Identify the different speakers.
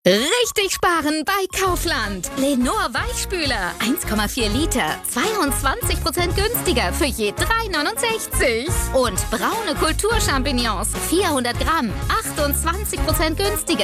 Speaker 1: Richtig sparen bei Kaufland. Lenor Weichspüler 1,4 Liter, 22% günstiger für je 3,69. Und braune Kulturchampignons 400 Gramm, 28% günstiger